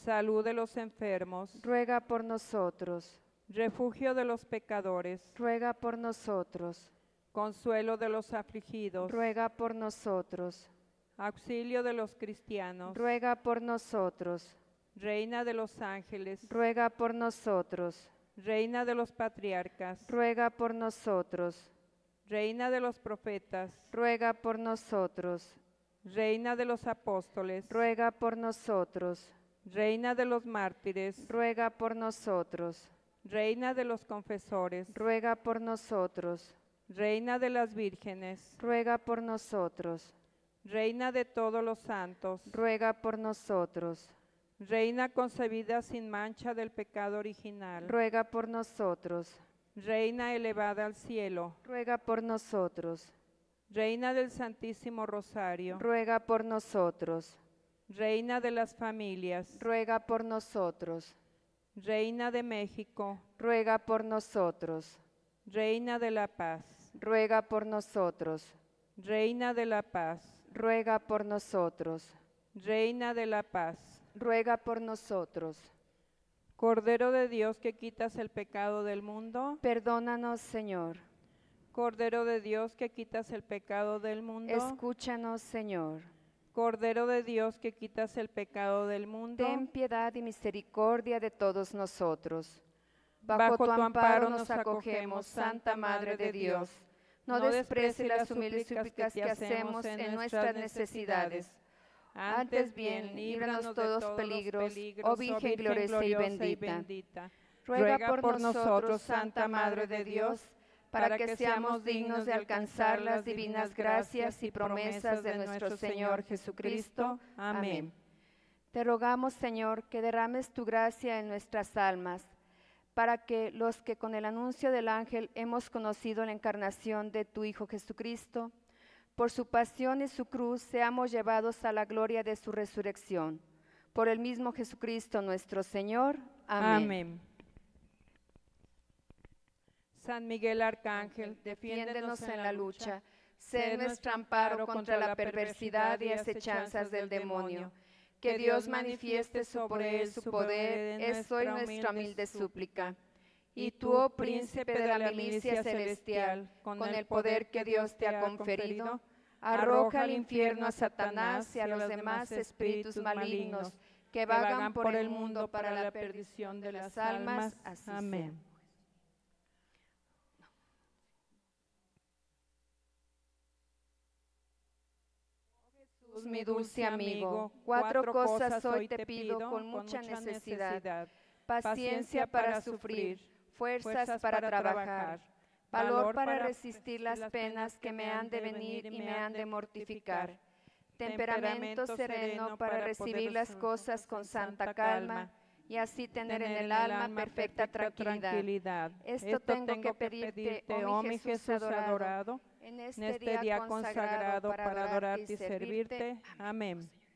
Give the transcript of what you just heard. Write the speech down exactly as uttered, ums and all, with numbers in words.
salud de los enfermos, ruega por nosotros. refugio de los pecadores, Ruega por nosotros. consuelo de los afligidos, Ruega por nosotros. auxilio de los cristianos, Ruega por nosotros. reina de los ángeles, Ruega por nosotros. reina de los patriarcas, Ruega por nosotros. reina de los profetas, Ruega por nosotros. reina de los apóstoles, Ruega por nosotros. reina de los mártires, Ruega por nosotros. reina de los confesores, Ruega por nosotros. reina de las vírgenes, Ruega por nosotros. reina de todos los santos, Ruega por nosotros. reina concebida sin mancha del pecado original, Ruega por nosotros. reina elevada al cielo, Ruega por nosotros. reina del Santísimo Rosario, Ruega por nosotros. reina de las familias, Ruega por nosotros. reina de México, Ruega por nosotros. reina de la paz, Ruega por nosotros. reina de la paz, Ruega por nosotros. reina de la paz. Ruega por nosotros. Cordero de Dios que quitas el pecado del mundo, Perdónanos, Señor. Cordero de Dios que quitas el pecado del mundo, Escúchanos, Señor. Cordero de Dios que quitas el pecado del mundo, Ten piedad y misericordia de todos nosotros. bajo tu amparo nos acogemos, Santa Madre de Dios. No desprecie las humildes súplicas que hacemos en nuestras necesidades. Antes bien, líbranos de todos peligros, oh Virgen gloriosa y bendita. Ruega por nosotros, Santa Madre de Dios, para que seamos dignos de alcanzar las divinas gracias y promesas de nuestro Señor Jesucristo. Amén. Te rogamos, Señor, que derrames tu gracia en nuestras almas, para que los que con el anuncio del ángel hemos conocido la encarnación de tu Hijo Jesucristo, por su pasión y su cruz seamos llevados a la gloria de su resurrección. Por el mismo Jesucristo nuestro Señor. Amén. Amén. San Miguel Arcángel, Defiéndenos en la lucha, sé nuestro amparo contra la perversidad y acechanzas del demonio. Que Dios manifieste sobre él su poder, es hoy nuestra humilde súplica. Y tú, oh príncipe de la milicia celestial, con el poder que Dios te ha conferido, arroja al infierno a Satanás y a los demás espíritus malignos que vagan por el mundo para la perdición de las almas. Así Amén. sea. Jesús, mi dulce amigo, cuatro cosas hoy te pido con mucha necesidad: paciencia para sufrir, fuerzas para trabajar, valor para resistir las penas que me han de venir y me han de mortificar, temperamento sereno para recibir las cosas con santa calma y así tener en el alma perfecta tranquilidad. Esto tengo que pedirte, oh mi Jesús adorado, en este día consagrado para adorarte y servirte. Amén.